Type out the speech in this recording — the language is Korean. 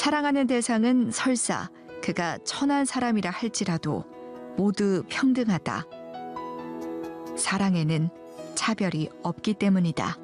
사랑하는 대상은 설사 그가 천한 사람이라 할지라도 모두 평등하다. 사랑에는 차별이 없기 때문이다.